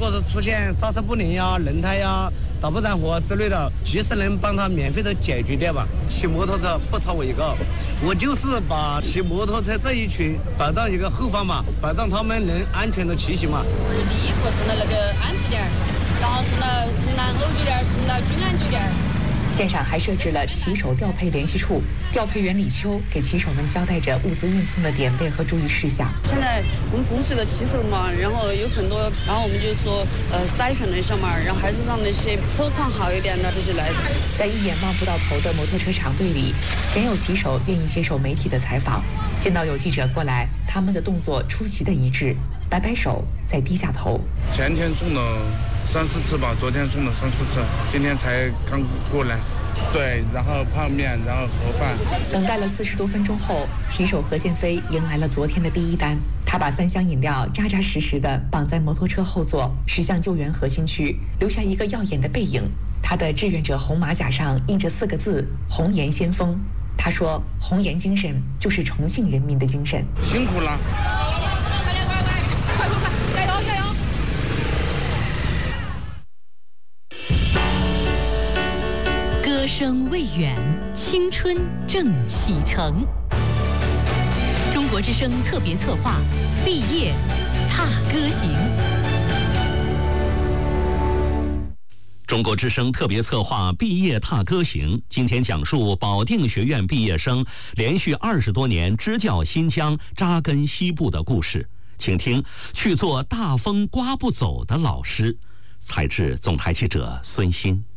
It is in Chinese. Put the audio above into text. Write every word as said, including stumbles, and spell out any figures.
说是出现刹车不灵呀、轮胎呀、导不燃火之类的，及时能帮他免费的解决掉吧。骑摩托车不超我一个，我就是把骑摩托车这一群保障一个后方嘛，保障他们能安全的骑行嘛。 利益服从了那个安置点，然后从了从南欧酒店送到君安酒店。 现场还设置了骑手调配联系处，调配员李秋给骑手们交代着物资运送的点位和注意事项。 现在我们风水的骑手嘛，然后有很多，然后我们就说呃筛选了一下嘛，然后还是让那些车况好一点的这些来。 在一眼望不到头的摩托车长队里，鲜有骑手愿意接受媒体的采访。见到有记者过来，他们的动作出奇的一致，摆摆手，再低下头。 前天送了三四次吧，昨天送了三四次，今天才刚过来。对，然后泡面，然后盒饭。 等待了四十多分钟后，骑手何建飞迎来了昨天的第一单。他把三箱饮料扎扎实实地绑在摩托车后座，驶向救援核心区，留下一个耀眼的背影。他的志愿者红马甲上印着四个字：红颜先锋。他说，红颜精神就是重庆人民的精神。 辛苦了。 歌声未远，青春正启程。中国之声特别策划，毕业踏歌行。中国之声特别策划《毕业踏歌行》，今天讲述保定学院毕业生连续二十多年支教新疆、扎根西部的故事。请听去做大风刮不走的老师。采制总台记者孙鑫。